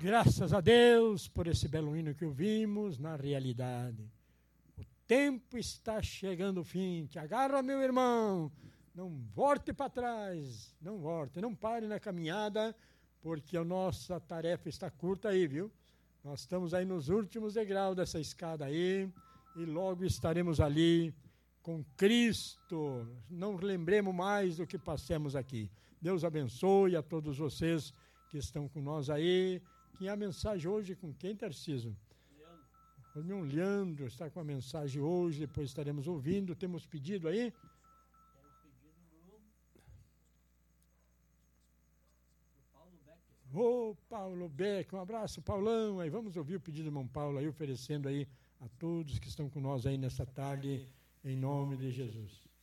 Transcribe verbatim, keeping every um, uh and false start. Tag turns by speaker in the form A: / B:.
A: Graças a Deus por esse belo hino que ouvimos na realidade. O tempo está chegando ao fim. Te agarra, meu irmão. Não volte para trás. Não volte. Não pare na caminhada, porque a nossa tarefa está curta aí, viu? Nós estamos aí nos últimos degraus dessa escada aí e logo estaremos ali com Cristo. Não lembremos mais do que passamos aqui. Deus abençoe a todos vocês que estão com nós aí. Que a mensagem hoje com quem, Tarcísio? Leandro. O irmão Leandro está com a mensagem hoje, depois estaremos ouvindo. Temos pedido aí? Temos pedido do, do Paulo Beck. Ô, Paulo Beck, um abraço, Paulão. Aí vamos ouvir o pedido do irmão Paulo aí, oferecendo aí a todos que estão com nós aí nessa tarde, em nome de Jesus.